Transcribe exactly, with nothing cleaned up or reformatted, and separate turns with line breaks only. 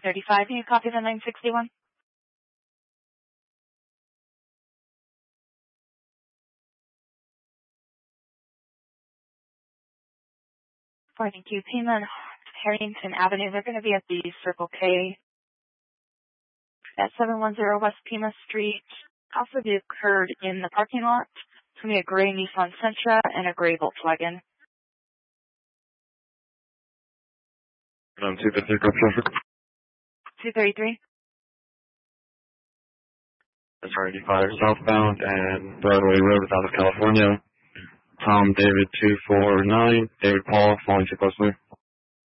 thirty-five, can you copy the nine sixty-one? Thank you. Pima and Harrington Avenue, they're going to be at the Circle K at seven one zero West Pima Street. Also be occurred in the parking lot. It's going to be a gray Nissan Sentra and a gray Volkswagen.
Um, two fifty, traffic.
two thirty-three.
That's R eighty-five southbound and Broadway Road, out of California. Tom David two four nine, David Paul, falling too closely.